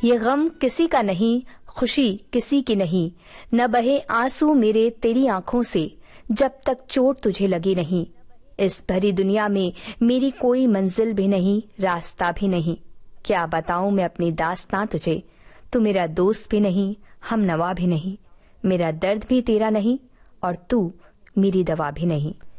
ये गम किसी का नहीं, खुशी किसी की नहीं, न बहे आंसू मेरे तेरी आंखों से जब तक चोट तुझे लगी नहीं। इस भरी दुनिया में मेरी कोई मंजिल भी नहीं, रास्ता भी नहीं। क्या बताऊं मैं अपनी दास्तां तुझे, तू मेरा दोस्त भी नहीं, हमनवा भी नहीं। मेरा दर्द भी तेरा नहीं और तू मेरी दवा भी नहीं।